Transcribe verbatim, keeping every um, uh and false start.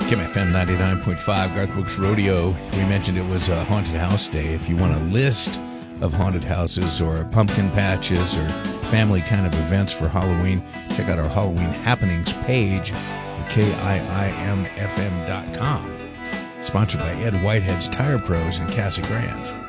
Kim F M ninety-nine point five, Garth Brooks Rodeo. We mentioned it was a haunted house day. If you want a list of haunted houses or pumpkin patches or family kind of events for Halloween, check out our Halloween happenings page at K I I M F M dot com. Sponsored by Ed Whitehead's Tire Pros in Casa Grande.